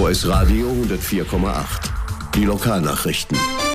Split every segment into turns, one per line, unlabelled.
OS Radio 104,8. Die Lokalnachrichten.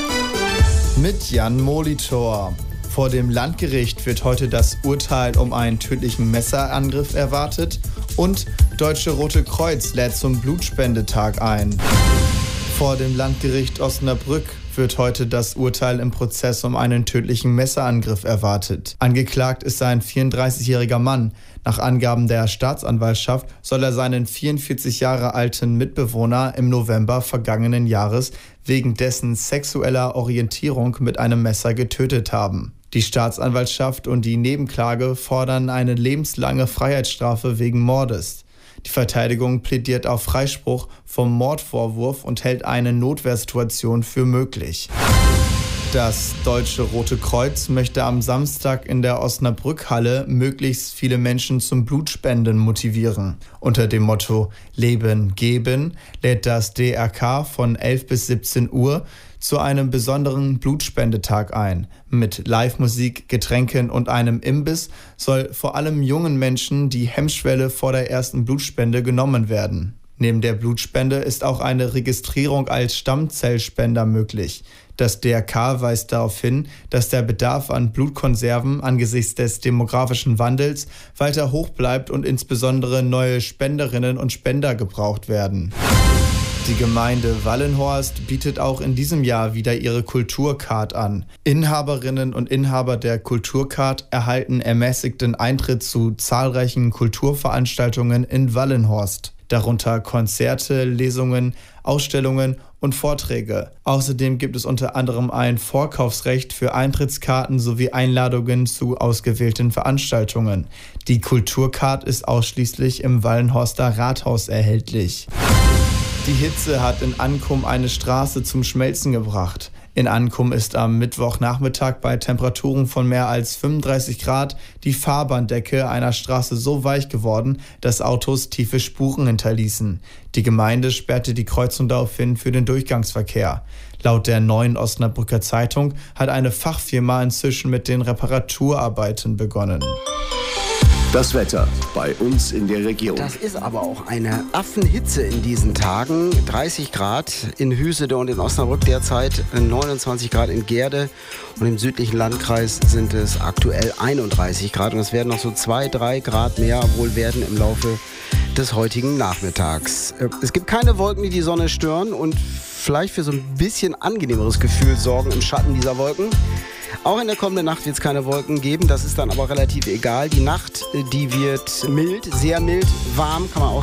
Mit Jan Molitor. Vor dem Landgericht wird heute das Urteil um einen tödlichen Messerangriff erwartet und Deutsche Rote Kreuz lädt zum Blutspendetag ein. Vor dem Landgericht Osnabrück wird heute das Urteil im Prozess um einen tödlichen Messerangriff erwartet. Angeklagt ist ein 34-jähriger Mann. Nach Angaben der Staatsanwaltschaft soll er seinen 44 Jahre alten Mitbewohner im November vergangenen Jahres wegen dessen sexueller Orientierung mit einem Messer getötet haben. Die Staatsanwaltschaft und die Nebenklage fordern eine lebenslange Freiheitsstrafe wegen Mordes. Die Verteidigung plädiert auf Freispruch vom Mordvorwurf und hält eine Notwehrsituation für möglich. Das Deutsche Rote Kreuz möchte am Samstag in der Osnabrück-Halle möglichst viele Menschen zum Blutspenden motivieren. Unter dem Motto Leben geben lädt das DRK von 11 bis 17 Uhr zu einem besonderen Blutspendetag ein. Mit Live-Musik, Getränken und einem Imbiss soll vor allem jungen Menschen die Hemmschwelle vor der ersten Blutspende genommen werden. Neben der Blutspende ist auch eine Registrierung als Stammzellspender möglich. Das DRK weist darauf hin, dass der Bedarf an Blutkonserven angesichts des demografischen Wandels weiter hoch bleibt und insbesondere neue Spenderinnen und Spender gebraucht werden. Die Gemeinde Wallenhorst bietet auch in diesem Jahr wieder ihre Kulturcard an. Inhaberinnen und Inhaber der Kulturcard erhalten ermäßigten Eintritt zu zahlreichen Kulturveranstaltungen in Wallenhorst. Darunter Konzerte, Lesungen, Ausstellungen und Vorträge. Außerdem gibt es unter anderem ein Vorkaufsrecht für Eintrittskarten sowie Einladungen zu ausgewählten Veranstaltungen. Die Kulturcard ist ausschließlich im Wallenhorster Rathaus erhältlich. Die Hitze hat in Ankum eine Straße zum Schmelzen gebracht. In Ankum ist am Mittwochnachmittag bei Temperaturen von mehr als 35 Grad die Fahrbahndecke einer Straße so weich geworden, dass Autos tiefe Spuren hinterließen. Die Gemeinde sperrte die Kreuzung daraufhin für den Durchgangsverkehr. Laut der Neuen Osnabrücker Zeitung hat eine Fachfirma inzwischen mit den Reparaturarbeiten begonnen.
Das Wetter bei uns in der Region.
Das ist aber auch eine Affenhitze in diesen Tagen. 30 Grad in Hüsede und in Osnabrück derzeit, 29 Grad in Gerde und im südlichen Landkreis sind es aktuell 31 Grad. Und es werden noch so 2-3 Grad mehr wohl werden im Laufe des heutigen Nachmittags. Es gibt keine Wolken, die die Sonne stören und vielleicht für so ein bisschen angenehmeres Gefühl sorgen im Schatten dieser Wolken. Auch in der kommenden Nacht wird es keine Wolken geben, das ist dann aber relativ egal. Die Nacht, die wird mild, sehr mild, warm kann man auch